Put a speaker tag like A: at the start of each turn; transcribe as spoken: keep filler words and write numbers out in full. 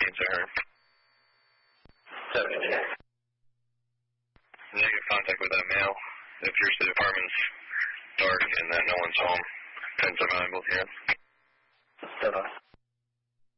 A: answer her.
B: seventy.
A: Negative contact with that male. If your apartment's dark and that no one's home, ten seven, both here.
B: seven.